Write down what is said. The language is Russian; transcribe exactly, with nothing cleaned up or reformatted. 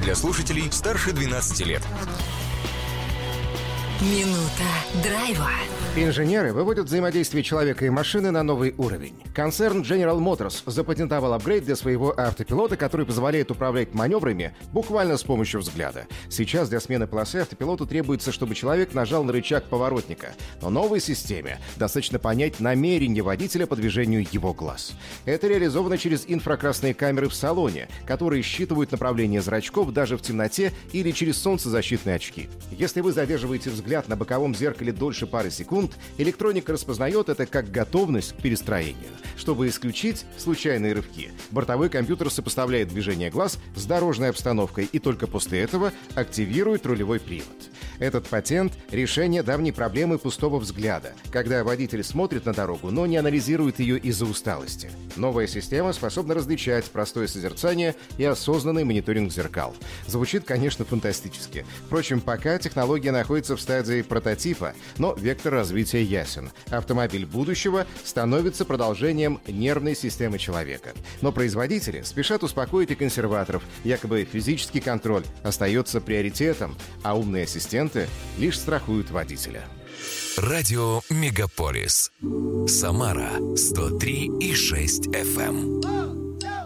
для слушателей старше двенадцати лет. Минута драйва. Инженеры выводят взаимодействие человека и машины на новый уровень. Концерн General Motors запатентовал апгрейд для своего автопилота, который позволяет управлять маневрами буквально с помощью взгляда. Сейчас для смены полосы автопилоту требуется, чтобы человек нажал на рычаг поворотника. Но новой системе достаточно понять намерение водителя по движению его глаз. Это реализовано через инфракрасные камеры в салоне, которые считывают направление зрачков даже в темноте или через солнцезащитные очки. Если вы задерживаете взгляд на боковом зеркале дольше пары секунд, электроника распознает это как готовность к перестроению. Чтобы исключить случайные рывки, бортовой компьютер сопоставляет движение глаз с дорожной обстановкой и только после этого активирует рулевой привод. Этот патент – решение давней проблемы пустого взгляда, когда водитель смотрит на дорогу, но не анализирует ее из-за усталости. Новая система способна различать простое созерцание и осознанный мониторинг зеркал. Звучит, конечно, фантастически. Впрочем, пока технология находится в стадии прототипа, но вектор развития ясен. Автомобиль будущего становится продолжением нервной системы человека. Но производители спешат успокоить и консерваторов. Якобы физический контроль остается приоритетом, а умные ассистенты лишь страхуют водителя. Радио Мегаполис. Самара сто три и шесть эф эм.